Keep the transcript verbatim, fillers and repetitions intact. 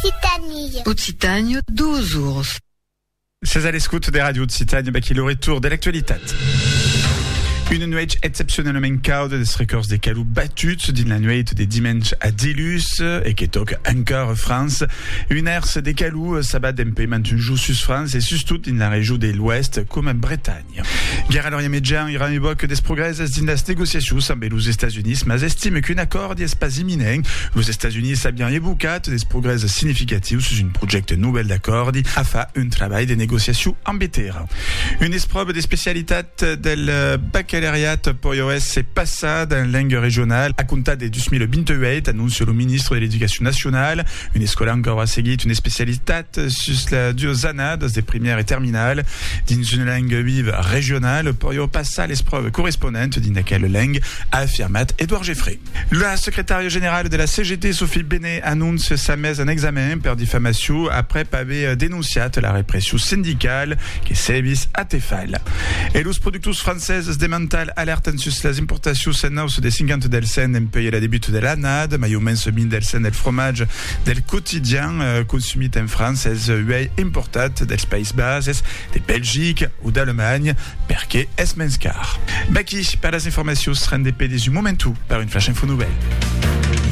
Occitanie. Occitanie, douze ours. C'est à l'escoute des radios de Occitanie, bah, qui est le retour de l'actualité. Une nuit exceptionnellement chaude des records des calous battus din la nuit des dimanches à Dilus et qui toque encore France. Une herse des calous s'abat d'un peu maintenant joue sus France et surtout dans la région de l'Ouest comme en Bretagne. Guerre alors Yamedjan, il évoque des progrès dans les négociations avec les États-Unis, mais estime qu'un accord n'est pas imminent. Les États-Unis savent bien évoquer des progrès significatifs sur une project nouvelle d'accord à faire un travail de négociation embêté. Une épreuve des spécialités del baccalauréat pour I O S est passée en langue régionale à compter de deux mille vingt-huit, annonce le ministre de l'Éducation nationale. Une école encore a seguit une spécialité sur la diosana des premières et terminales dans une langue vive régionale pour y passer l'épreuve correspondante dans laquelle langue, a affirmé Édouard Geffrey. La secrétaire générale de la C G T, Sophie Benet, annonce sa mise en examen pour diffamation après avoir dénoncé la répression syndicale qui sévit à Tefal. Et les producteurs françaises démental alertent sur les importations sennaus des cinquante delsen en pays à la début de l'année, mais au moins min delsen del fromage del quotidien euh, consommé en France es huei importat dels Pays Bases, de Belgique ou d'Allemagne, perché es men's car. Baki, par les informations, se rendent des P D du momentu par une flash info nouvelle.